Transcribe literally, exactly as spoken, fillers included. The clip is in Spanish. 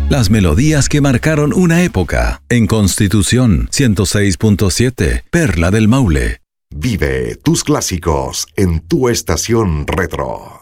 Las melodías que marcaron una época. En Constitución ciento seis punto siete, Perla del Maule. Vive tus clásicos en tu estación retro.